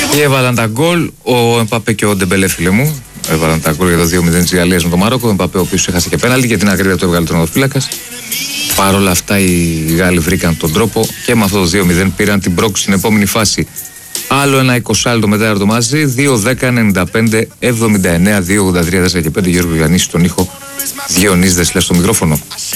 Και έβαλαν τα γκολ ο Εμπαπέ και ο Ντεμπελέ, φίλε μου. Έβαλαν τα γκολ για το 2-0 της Γαλλίας με το Μαρόκο. Ο Εμπαπέ ο οποίος έχασε και πέναλτι, για την ακρίβεια του έβγαλε τερματοφύλακας. Παρ' όλα αυτά οι Γάλλοι βρήκαν τον τρόπο και με αυτό το 2-0 πήραν την πρόκριση στην επόμενη φάση. Άλλο ένα 20 το μετέαρτο μαζί, 2-10-95-79-2-83-4 και 5. Γιώργο Γιαννής στον ήχο, Διονύσης Δεσλές στο μικρόφωνο.